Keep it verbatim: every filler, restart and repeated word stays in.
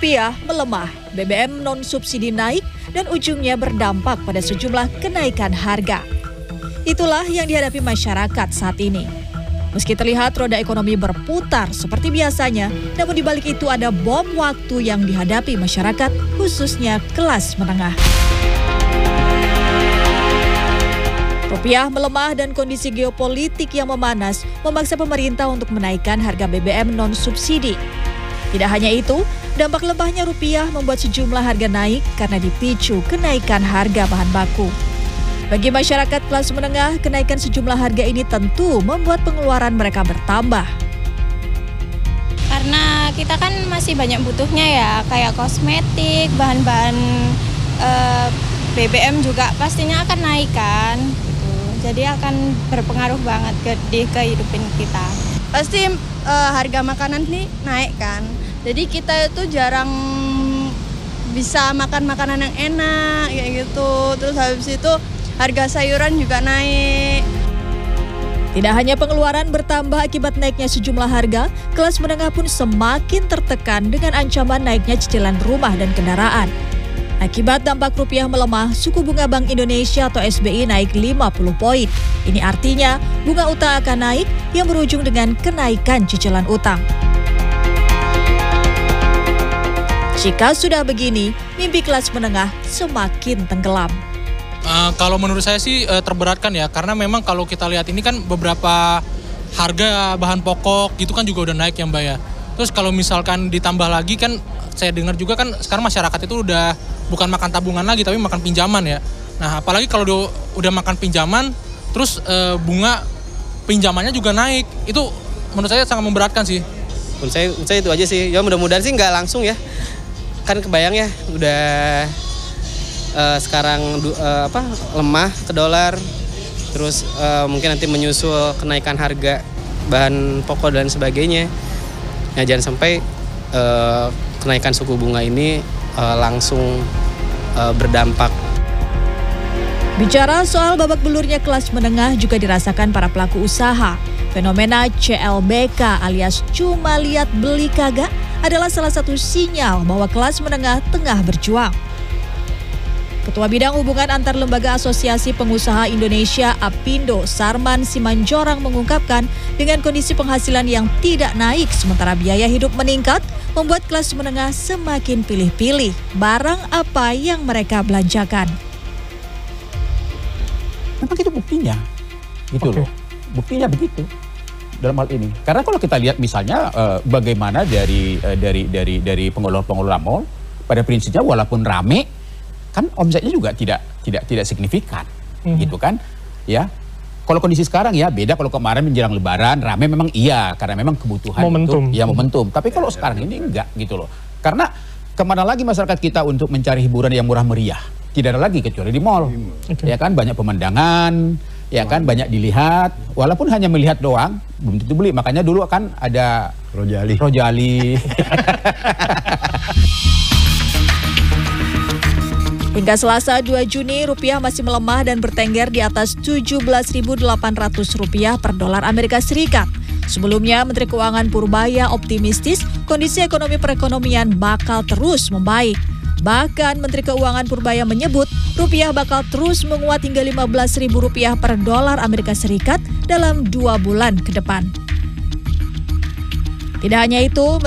Rupiah melemah, B B M non-subsidi naik, dan ujungnya berdampak pada sejumlah kenaikan harga. Itulah yang dihadapi masyarakat saat ini. Meski terlihat roda ekonomi berputar seperti biasanya, namun di balik itu ada bom waktu yang dihadapi masyarakat, khususnya kelas menengah. Rupiah melemah dan kondisi geopolitik yang memanas memaksa pemerintah untuk menaikkan harga B B M non-subsidi. Tidak hanya itu, dampak lemahnya rupiah membuat sejumlah harga naik karena dipicu kenaikan harga bahan baku. Bagi masyarakat kelas menengah, kenaikan sejumlah harga ini tentu membuat pengeluaran mereka bertambah. Karena kita kan masih banyak butuhnya ya, kayak kosmetik, bahan-bahan eh, B B M juga pastinya akan naik kan. Gitu. Jadi akan berpengaruh banget ke di kehidupan kita. Pasti eh, harga makanan nih naik kan. Jadi kita itu jarang bisa makan makanan yang enak kayak gitu. Terus habis itu harga sayuran juga naik. Tidak hanya pengeluaran bertambah akibat naiknya sejumlah harga, kelas menengah pun semakin tertekan dengan ancaman naiknya cicilan rumah dan kendaraan. Akibat dampak rupiah melemah, suku bunga Bank Indonesia atau S B I naik lima puluh poin. Ini artinya bunga utang akan naik yang berujung dengan kenaikan cicilan utang. Jika sudah begini, mimpi kelas menengah semakin tenggelam. Uh, kalau menurut saya sih uh, terberatkan ya, karena memang kalau kita lihat ini kan beberapa harga bahan pokok gitu kan juga udah naik ya Mbak ya. Terus kalau misalkan ditambah lagi kan saya dengar juga kan sekarang masyarakat itu udah bukan makan tabungan lagi tapi makan pinjaman ya. Nah apalagi kalau udah, udah makan pinjaman terus uh, bunga pinjamannya juga naik, itu menurut saya sangat memberatkan sih. Menurut saya, menurut saya itu aja sih, ya mudah-mudahan sih nggak langsung ya. Kan kebayang ya udah Uh, sekarang uh, apa lemah ke dolar, terus uh, mungkin nanti menyusul kenaikan harga bahan pokok dan sebagainya. Nah, jangan sampai uh, kenaikan suku bunga ini uh, langsung uh, berdampak. Bicara soal babak belurnya kelas menengah juga dirasakan para pelaku usaha. Fenomena C L B K alias cuma lihat beli kagak adalah salah satu sinyal bahwa kelas menengah tengah berjuang. Ketua Bidang Hubungan Antar Lembaga Asosiasi Pengusaha Indonesia Apindo, Sarman Simanjorang mengungkapkan dengan kondisi penghasilan yang tidak naik sementara biaya hidup meningkat, membuat kelas menengah semakin pilih-pilih barang apa yang mereka belanjakan. Memang itu buktinya, gitu okay. loh. Buktinya begitu dalam hal ini. Karena kalau kita lihat misalnya uh, bagaimana dari uh, dari dari dari pengelola-pengelola mal, pada prinsipnya walaupun rame, kan omsetnya juga tidak tidak tidak signifikan, hmm. gitu kan, ya. Kalau kondisi sekarang ya beda. Kalau kemarin menjelang Lebaran rame memang iya, karena memang kebutuhan momentum. itu, ya momentum. Tapi kalau sekarang ini enggak gitu loh, karena kemana lagi masyarakat kita untuk mencari hiburan yang murah meriah? Tidak ada lagi kecuali di mall, okay. ya kan, banyak pemandangan, ya kan, banyak dilihat. Walaupun hanya melihat doang, belum tentu beli. Makanya dulu kan ada Rojali. Rojali. Hingga Selasa dua Juni, rupiah masih melemah dan bertengger di atas tujuh belas ribu delapan ratus rupiah per dolar Amerika Serikat. Sebelumnya, Menteri Keuangan Purbaya optimistis kondisi ekonomi perekonomian bakal terus membaik. Bahkan Menteri Keuangan Purbaya menyebut rupiah bakal terus menguat hingga lima belas ribu rupiah per dolar Amerika Serikat dalam dua bulan ke depan. Tidak hanya itu,